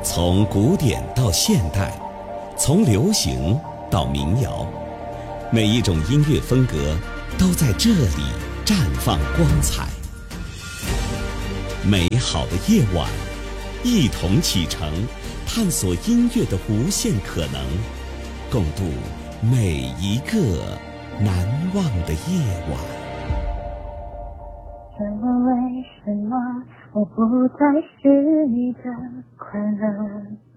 从古典到现代，从流行到民谣，每一种音乐风格都在这里绽放光彩。美好的夜晚，一同启程，探索音乐的无限可能，共度每一个难忘的夜晚。 问我为什么我不再是你的快乐？